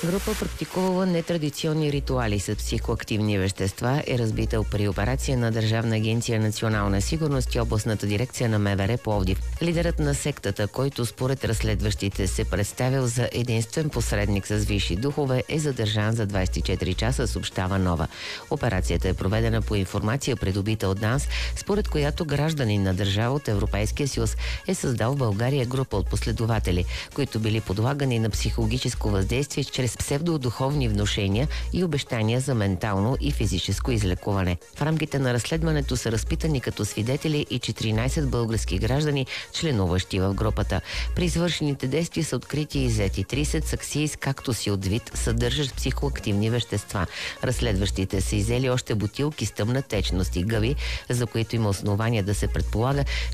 Група, практикувала нетрадиционни ритуали с психоактивни вещества, е разбита при операция на Държавна агенция „Национална сигурност“ и областната дирекция на МВР Пловдив. Лидерът на сектата, който според разследващите се представил за единствен посредник с висши духове, е задържан за 24 часа, съобщава Нова. Операцията е проведена по информация, придобита от ДАНС, според която гражданин на държава от Европейския съюз е създал в България група от последователи, които били подлагани на психологическо въздействие чрез псевдодуховни внушения и обещания за ментално и физическо излекуване. В рамките на разследването са разпитани като свидетели и 14 български граждани, членуващи в групата. При извършените действия са открити и иззети 30 саксии с кактуси от вид, съдържащ психоактивни вещества. Разследващите са иззели още бутилки с тъмна течност и гъби, за които има основания да се предполага,